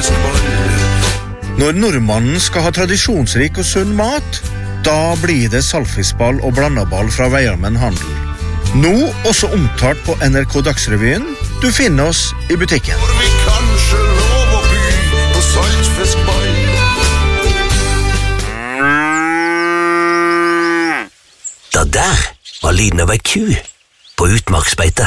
Når nordmannen skal ha tradisjonsrik og sunn mat, da blir det saltfiskball og blandaball fra Veiarmen Handel. Nå også omtalt på NRK Dagsrevyen. Du finner oss i butikken. For vi kanskje lov å by på saltfiskball. Da der var lyden av ei ku på utmarksbeite.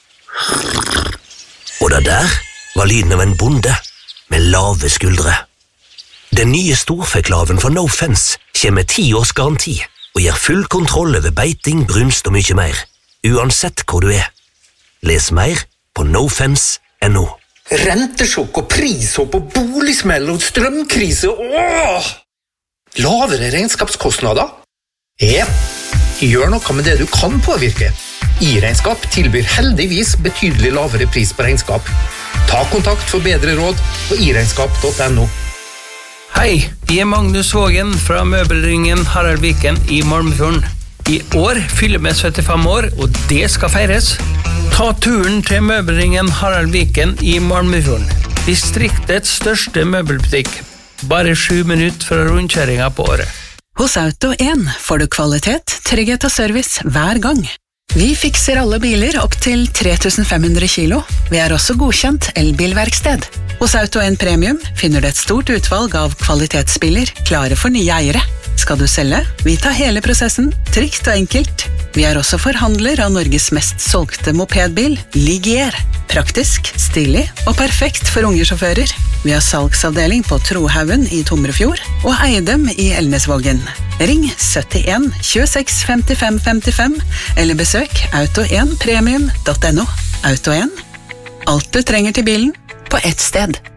Og da der var lyden av en bonde med lave skuldre. Den nye storfeklaven fra No Fence kommer med 10 års garanti og gir full kontroll over beiting, brunst og mye mer, uansett hvor du er. Les mer på nofence.no. Rentesjokk og prishopp og boligsmell og strømkrise. Åh! Lavere regnskapskostnader? Ja, gjør noe med det du kan påvirke. I-regnskap tilbyr heldigvis betydelig lavere pris på regnskap. Ta kontakt for bedre råd på iregnskap.no. Hei, jeg Magnus Vågen fra Møbelringen Harald Viken i Malmefjorden. I år fyller vi 75 år, og det skal feires. Ta turen til Møbelringen Harald Viken i Malmefjorden. Distriktets største møbelbutikk. Bare 7 minutter fra rundkjøringen på året. Hos Auto 1 får du kvalitet, trygghet og service hver gang. Vi fikser alle biler opp til 3500 kilo. Vi er også godkjent elbilverksted. Hos Auto 1 Premium finner du et stort utvalg av kvalitetsbiler klare for nye eiere. Skal du selge? Vi tar hele prosessen, trygt og enkelt. Vi er også forhandler av Norges mest solgte mopedbil, Ligier. Praktisk, stilig og perfekt for unge sjåfører. Vi har salgsavdeling på Trohaugen i Tomrefjord og Eidem i Elnesvågen. Ring 71 26 55 55 eller besøk auto1premium.no. Auto 1. Alt du trenger til bilen på ett sted.